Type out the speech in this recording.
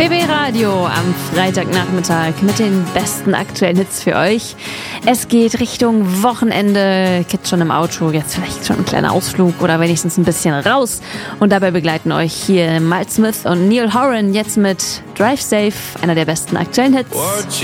BB Radio am Freitagnachmittag mit den besten aktuellen Hits für euch. Es geht Richtung Wochenende. Kids schon im Auto, jetzt vielleicht schon ein kleiner Ausflug oder wenigstens ein bisschen raus. Und dabei begleiten euch hier Miles Smith und Neil Horan jetzt mit Drive Safe, einer der besten aktuellen Hits.